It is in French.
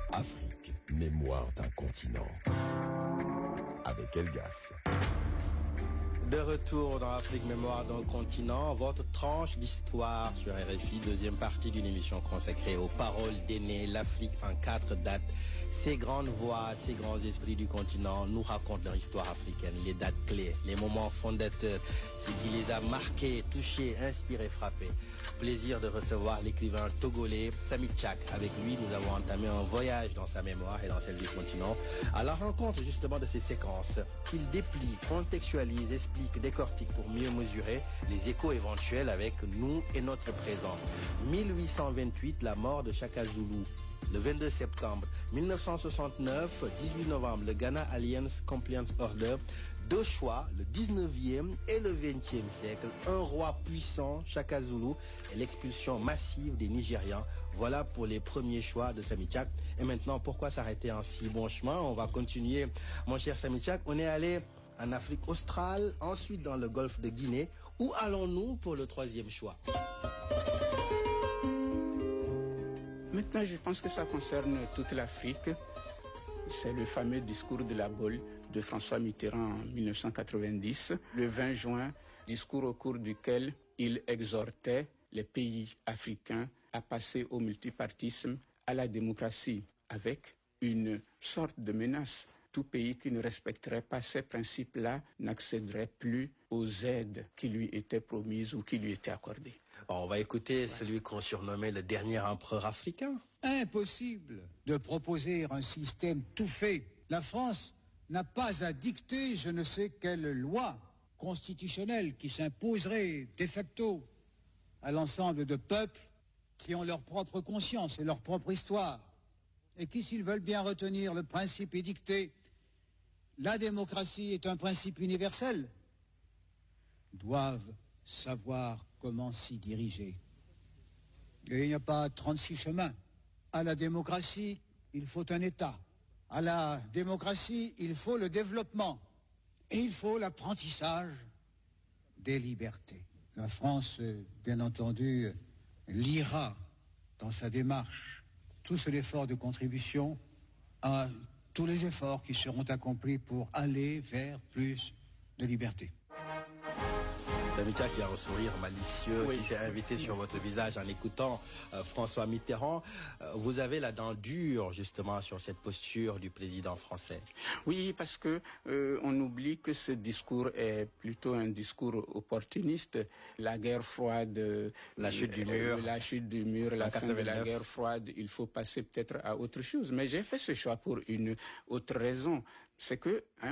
Afrique, mémoire d'un continent. Avec Elgas. De retour dans Afrique, mémoire d'un continent, votre tranche d'histoire sur RFI, deuxième partie d'une émission consacrée aux paroles d'aînés, l'Afrique en 4 dates. Ces grandes voix, ces grands esprits du continent nous racontent leur histoire africaine, les dates clés, les moments fondateurs, ce qui les a marqués, touchés, inspirés, frappés. Plaisir de recevoir l'écrivain togolais Samy Tchak. Avec lui, nous avons entamé un voyage dans sa mémoire et dans celle du continent, à la rencontre justement de ces séquences qu'il déplie, contextualise, explique, décortique pour mieux mesurer les échos éventuels avec nous et notre présent. 1828, la mort de Shaka Zulu. Le 22 septembre 1969, 18 novembre, le Ghana Alliance Compliance Order. Deux choix, le 19e et le 20e siècle. Un roi puissant, Shaka Zulu, et l'expulsion massive des Nigérians. Voilà pour les premiers choix de Samy Tchak. Et maintenant, pourquoi s'arrêter en si bon chemin? On va continuer, mon cher Samy Tchak. On est allé en Afrique australe, ensuite dans le golfe de Guinée. Où allons-nous pour le troisième choix? Maintenant, je pense que ça concerne toute l'Afrique. C'est le fameux discours de la Baule de François Mitterrand en 1990, le 20 juin, discours au cours duquel il exhortait les pays africains à passer au multipartisme, à la démocratie, avec une sorte de menace. Tout pays qui ne respecterait pas ces principes-là n'accéderait plus aux aides qui lui étaient promises ou qui lui étaient accordées. On va écouter celui qu'on surnommait le dernier empereur africain. Impossible de proposer un système tout fait. La France n'a pas à dicter je ne sais quelle loi constitutionnelle qui s'imposerait de facto à l'ensemble de peuples qui ont leur propre conscience et leur propre histoire et qui, s'ils veulent bien retenir le principe édicté, la démocratie est un principe universel, doivent savoir comment s'y diriger. Et il n'y a pas 36 chemins. À la démocratie, il faut un État. À la démocratie, il faut le développement. Et il faut l'apprentissage des libertés. La France, bien entendu, liera dans sa démarche tout cet effort de contribution à tous les efforts qui seront accomplis pour aller vers plus de liberté. Samy Tchak, qui a un sourire malicieux, oui, qui s'est invité sur votre visage en écoutant François Mitterrand. Vous avez la dent dure, justement, sur cette posture du président français. Oui, parce que on oublie que ce discours est plutôt un discours opportuniste. La guerre froide, la chute du mur, la fin de la guerre froide, il faut passer peut-être à autre chose. Mais j'ai fait ce choix pour une autre raison. C'est que